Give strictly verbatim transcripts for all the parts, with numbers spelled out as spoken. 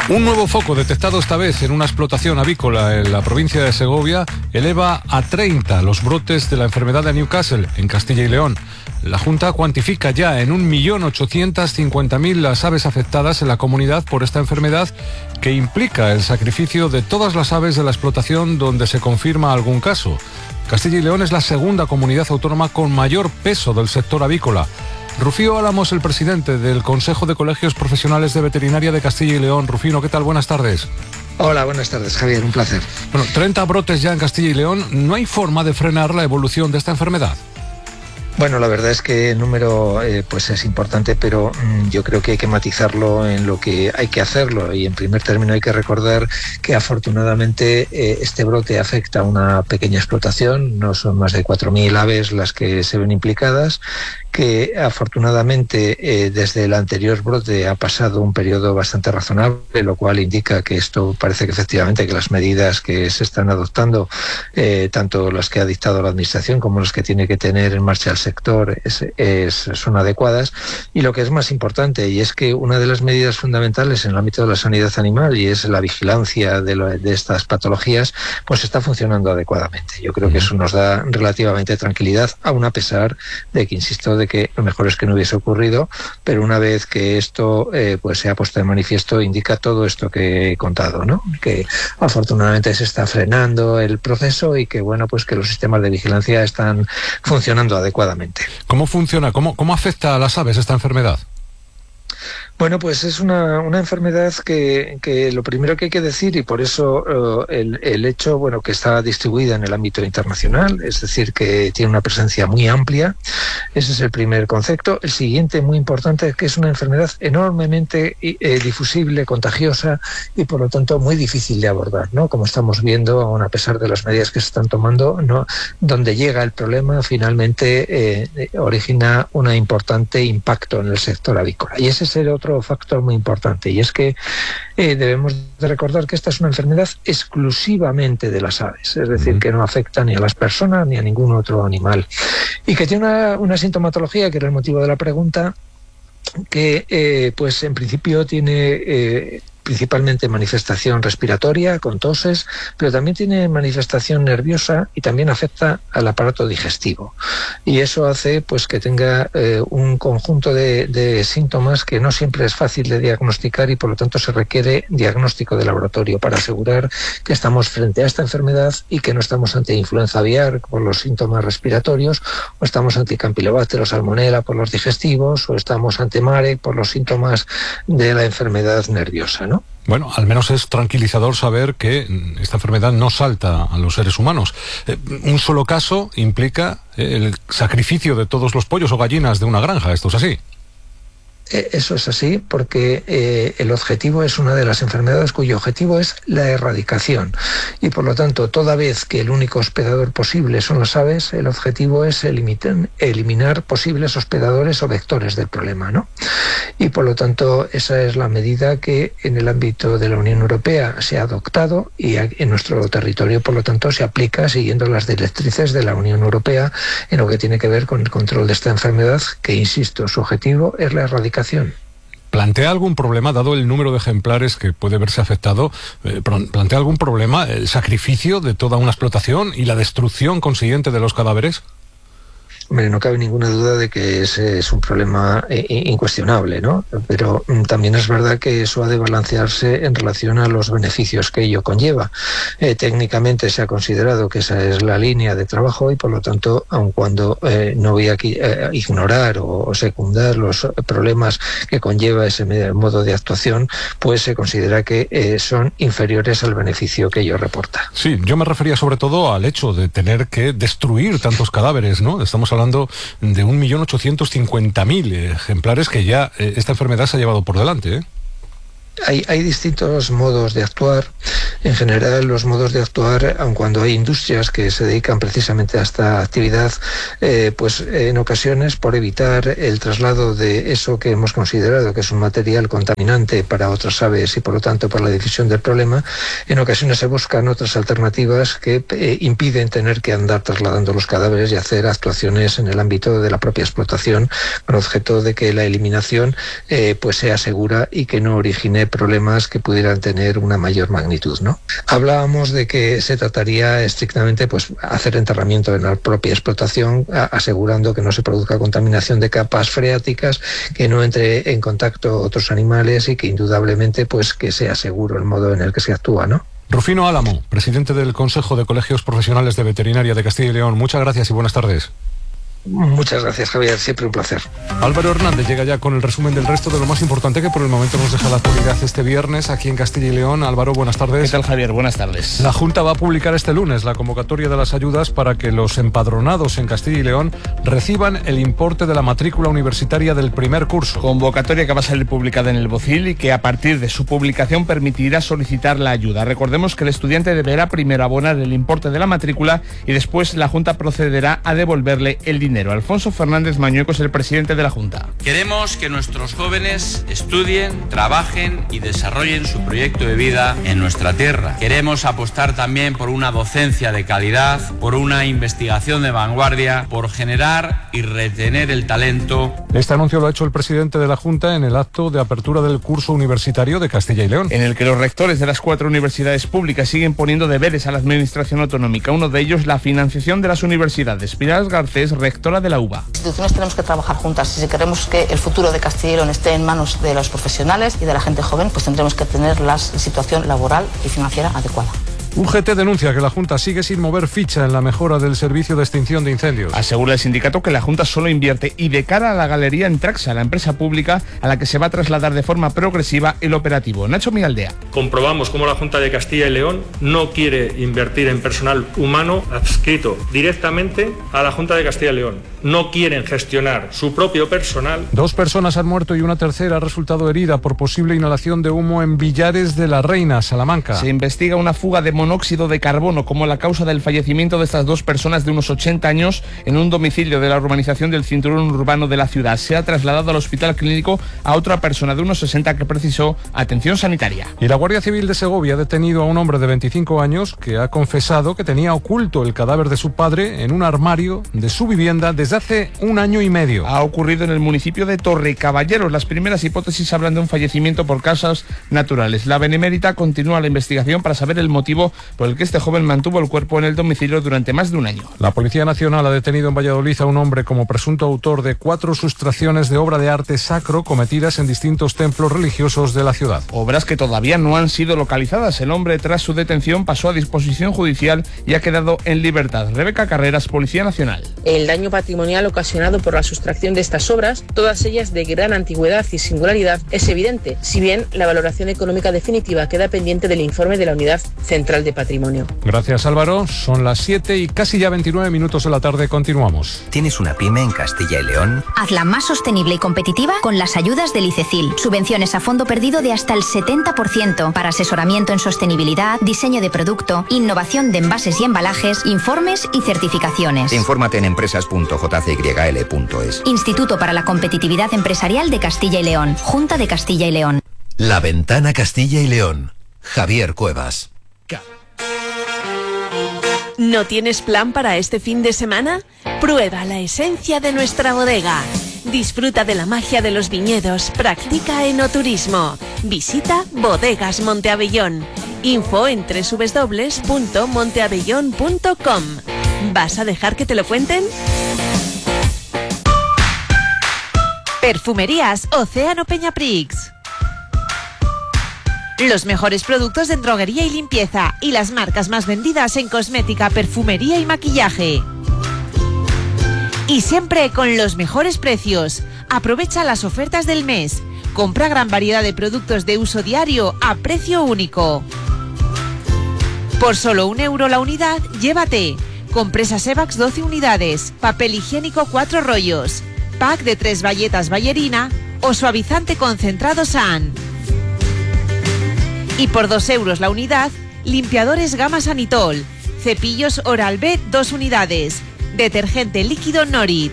Un nuevo foco detectado esta vez en una explotación avícola en la provincia de Segovia eleva a treinta los brotes de la enfermedad de Newcastle en Castilla y León. La Junta cuantifica ya en un millón ochocientas cincuenta mil las aves afectadas en la comunidad por esta enfermedad, que implica el sacrificio de todas las aves de la explotación donde se confirma algún caso. Castilla y León es la segunda comunidad autónoma con mayor peso del sector avícola. Rufino Álamos, el presidente del Consejo de Colegios Profesionales de Veterinaria de Castilla y León. Rufino, ¿qué tal? Buenas tardes. Hola, buenas tardes, Javier, un placer. Bueno, treinta brotes ya en Castilla y León. ¿No hay forma de frenar la evolución de esta enfermedad? Bueno, la verdad es que el número eh, pues es importante, pero mmm, yo creo que hay que matizarlo en lo que hay que hacerlo. Y en primer término hay que recordar que afortunadamente eh, este brote afecta a una pequeña explotación, no son más de cuatro mil aves las que se ven implicadas, que afortunadamente eh, desde el anterior brote ha pasado un periodo bastante razonable, lo cual indica que esto parece que efectivamente que las medidas que se están adoptando, eh, tanto las que ha dictado la Administración como las que tiene que tener en marcha el sector, es, es, son adecuadas. Y lo que es más importante, y es que una de las medidas fundamentales en el ámbito de la sanidad animal, y es la vigilancia de, lo, de estas patologías, pues está funcionando adecuadamente. Yo creo que eso nos da relativamente tranquilidad, aun a pesar de que, insisto, de que lo mejor es que no hubiese ocurrido, pero una vez que esto eh, pues se ha puesto de manifiesto, indica todo esto que he contado, ¿no? Que afortunadamente se está frenando el proceso y que bueno, pues que los sistemas de vigilancia están funcionando adecuadamente. ¿Cómo funciona? ¿Cómo, cómo afecta a las aves esta enfermedad? Bueno, pues es una, una enfermedad que, que lo primero que hay que decir, y por eso uh, el, el hecho, bueno, que está distribuida en el ámbito internacional, es decir, que tiene una presencia muy amplia, ese es el primer concepto. El siguiente, muy importante, es que es una enfermedad enormemente eh, difusible, contagiosa y por lo tanto muy difícil de abordar, ¿no? Como estamos viendo, aun a pesar de las medidas que se están tomando, ¿no? Donde llega el problema finalmente eh, origina un importante impacto en el sector avícola. Y ese es el otro factor muy importante, y es que eh, debemos de recordar que esta es una enfermedad exclusivamente de las aves, es decir, que no afecta ni a las personas ni a ningún otro animal, y que tiene una, una sintomatología, que era el motivo de la pregunta, que eh, pues en principio tiene eh, principalmente manifestación respiratoria, con toses, pero también tiene manifestación nerviosa y también afecta al aparato digestivo. Y eso hace pues que tenga eh, un conjunto de, de síntomas que no siempre es fácil de diagnosticar, y por lo tanto se requiere diagnóstico de laboratorio para asegurar que estamos frente a esta enfermedad y que no estamos ante influenza aviar por los síntomas respiratorios, o estamos ante Campylobacter o Salmonella por los digestivos, o estamos ante Marek por los síntomas de la enfermedad nerviosa, ¿no? Bueno, al menos es tranquilizador saber que esta enfermedad no salta a los seres humanos. Eh, un solo caso implica el sacrificio de todos los pollos o gallinas de una granja. ¿Esto es así? Eso es así porque eh, el objetivo es una de las enfermedades cuyo objetivo es la erradicación, y por lo tanto toda vez que el único hospedador posible son las aves, el objetivo es eliminar, eliminar posibles hospedadores o vectores del problema, ¿no? Y por lo tanto esa es la medida que en el ámbito de la Unión Europea se ha adoptado, y en nuestro territorio por lo tanto se aplica siguiendo las directrices de la Unión Europea en lo que tiene que ver con el control de esta enfermedad, que insisto, su objetivo es la erradicación. ¿Plantea algún problema, dado el número de ejemplares que puede verse afectado, eh, plantea algún problema el sacrificio de toda una explotación y la destrucción consiguiente de los cadáveres? Hombre, no cabe ninguna duda de que ese es un problema eh, incuestionable, ¿no? Pero mm, también es verdad que eso ha de balancearse en relación a los beneficios que ello conlleva. Eh, técnicamente se ha considerado que esa es la línea de trabajo, y por lo tanto, aun cuando eh, no voy a eh, ignorar o, o secundar los problemas que conlleva ese modo de actuación, pues se considera que eh, son inferiores al beneficio que ello reporta. Sí, yo me refería sobre todo al hecho de tener que destruir tantos cadáveres, ¿no? Estamos hablando hablando de un millón ochocientos cincuenta mil ejemplares que ya eh, esta enfermedad se ha llevado por delante, ¿eh? Hay, hay distintos modos de actuar. en general los modos de actuar, aun cuando hay industrias que se dedican precisamente a esta actividad, eh, pues en ocasiones, por evitar el traslado de eso que hemos considerado que es un material contaminante para otras aves y por lo tanto para la difusión del problema, en ocasiones se buscan otras alternativas que eh, impiden tener que andar trasladando los cadáveres y hacer actuaciones en el ámbito de la propia explotación con objeto de que la eliminación eh, pues sea segura y que no origine problemas que pudieran tener una mayor magnitud, ¿no? Hablábamos de que se trataría estrictamente pues hacer enterramiento en la propia explotación, a, asegurando que no se produzca contaminación de capas freáticas, que no entre en contacto otros animales y que indudablemente pues que sea seguro el modo en el que se actúa, ¿no? Rufino Álamo, presidente del Consejo de Colegios Profesionales de Veterinaria de Castilla y León, muchas gracias y buenas tardes. Muchas gracias, Javier, siempre un placer. Álvaro Hernández llega ya con el resumen del resto de lo más importante que por el momento nos deja la actualidad este viernes aquí en Castilla y León. Álvaro, buenas tardes. ¿Qué tal, Javier? Buenas tardes. La Junta va a publicar este lunes la convocatoria de las ayudas para que los empadronados en Castilla y León reciban el importe de la matrícula universitaria del primer curso. Convocatoria que va a salir publicada en el BOCIL y que a partir de su publicación permitirá solicitar la ayuda. Recordemos que el estudiante deberá primero abonar el importe de la matrícula y después la Junta procederá a devolverle el dinero. Alfonso Fernández Mañueco es el presidente de la Junta. Queremos que nuestros jóvenes estudien, trabajen y desarrollen su proyecto de vida en nuestra tierra. Queremos apostar también por una docencia de calidad, por una investigación de vanguardia, por generar y retener el talento. Este anuncio lo ha hecho el presidente de la Junta en el acto de apertura del curso universitario de Castilla y León, en el que los rectores de las cuatro universidades públicas siguen poniendo deberes a la administración autonómica. Uno de ellos, la financiación de las universidades. Pilar Garcés, rectora de la U B A. Las instituciones tenemos que trabajar juntas. Si queremos que el futuro de Castilla y León esté en manos de los profesionales y de la gente joven, pues tendremos que tener la situación laboral y financiera adecuada. U G T denuncia que la Junta sigue sin mover ficha en la mejora del servicio de extinción de incendios. Asegura el sindicato que la Junta solo invierte y de cara a la galería en Traxa, la empresa pública a la que se va a trasladar de forma progresiva el operativo. Nacho Miraldea. Comprobamos cómo la Junta de Castilla y León no quiere invertir en personal humano adscrito directamente a la Junta de Castilla y León. No quieren gestionar su propio personal. Dos personas han muerto y una tercera ha resultado herida por posible inhalación de humo en Villares de la Reina, Salamanca. Se investiga una fuga de monóxido de carbono como la causa del fallecimiento de estas dos personas de unos ochenta años en un domicilio de la urbanización del cinturón urbano de la ciudad. Se ha trasladado al hospital clínico a otra persona de unos sesenta que precisó atención sanitaria. Y la Guardia Civil de Segovia ha detenido a un hombre de veinticinco años que ha confesado que tenía oculto el cadáver de su padre en un armario de su vivienda desde hace un año y medio. Ha ocurrido en el municipio de Torrecaballeros. Las primeras hipótesis hablan de un fallecimiento por causas naturales. La Benemérita continúa la investigación para saber el motivo por el que este joven mantuvo el cuerpo en el domicilio durante más de un año. La Policía Nacional ha detenido en Valladolid a un hombre como presunto autor de cuatro sustracciones de obra de arte sacro cometidas en distintos templos religiosos de la ciudad. Obras que todavía no han sido localizadas. El hombre, tras su detención, pasó a disposición judicial y ha quedado en libertad. Rebeca Carreras, Policía Nacional. El daño patrimonial ocasionado por la sustracción de estas obras, todas ellas de gran antigüedad y singularidad, es evidente, si bien la valoración económica definitiva queda pendiente del informe de la Unidad Central de Patrimonio. Gracias, Álvaro. Son las siete y casi ya veintinueve minutos de la tarde. Continuamos. ¿Tienes una pyme en Castilla y León? Hazla más sostenible y competitiva con las ayudas del ICECIL. Subvenciones a fondo perdido de hasta el setenta por ciento para asesoramiento en sostenibilidad, diseño de producto, innovación de envases y embalajes, informes y certificaciones. Infórmate en empresas punto j c y l punto es. Instituto para la Competitividad Empresarial de Castilla y León. Junta de Castilla y León. La Ventana Castilla y León. Javier Cuevas. ¿No tienes plan para este fin de semana? Prueba la esencia de nuestra bodega. Disfruta de la magia de los viñedos. Practica enoturismo. Visita Bodegas Monteabellón. Info en doble u doble u doble u punto monteabellón punto com. ¿Vas a dejar que te lo cuenten? Perfumerías Océano Peñaprix. Los mejores productos en droguería y limpieza y las marcas más vendidas en cosmética, perfumería y maquillaje. Y siempre con los mejores precios. Aprovecha las ofertas del mes. Compra gran variedad de productos de uso diario a precio único. Por solo un euro la unidad, llévate compresas Evax doce unidades, papel higiénico cuatro rollos, pack de tres bayetas Ballerina o suavizante concentrado San. Y por dos euros la unidad, limpiadores Gama Sanitol, cepillos Oral-B dos unidades, detergente líquido Norit.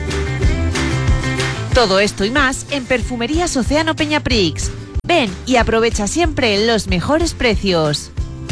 Todo esto y más en Perfumerías Océano Peñaprix. Ven y aprovecha siempre los mejores precios.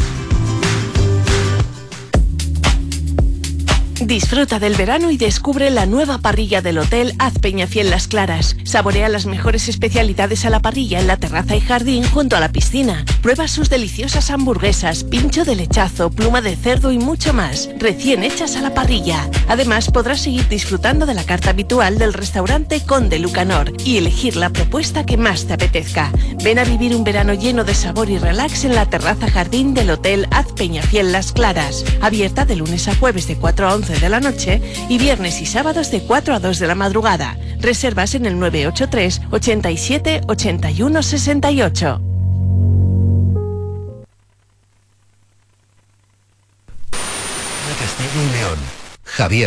Disfruta del verano y descubre la nueva parrilla del Hotel Haz Peñafiel Las Claras. Saborea las mejores especialidades a la parrilla en la terraza y jardín junto a la piscina. Prueba sus deliciosas hamburguesas, pincho de lechazo, pluma de cerdo y mucho más, recién hechas a la parrilla. Además, podrás seguir disfrutando de la carta habitual del restaurante Conde Lucanor y elegir la propuesta que más te apetezca. Ven a vivir un verano lleno de sabor y relax en la terraza jardín del Hotel Haz Peñafiel Las Claras. Abierta de lunes a jueves de cuatro a once de la noche y viernes y sábados de cuatro a dos de la madrugada. Reservas en el nueve ocho tres, ochenta y siete, ochenta y uno, sesenta y ocho. Castilla y León. Javier